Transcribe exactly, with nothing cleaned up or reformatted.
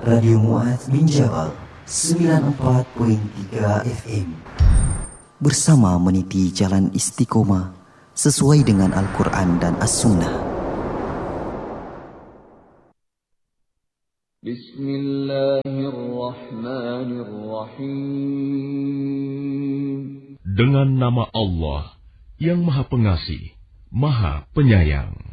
Radio Mu'adz bin Jabal sembilan puluh empat perpuluhan tiga F M. Bersama meniti jalan istiqomah sesuai dengan Al-Quran dan As-Sunnah. Bismillahirrahmanirrahim. Dengan nama Allah yang Maha Pengasih, Maha Penyayang.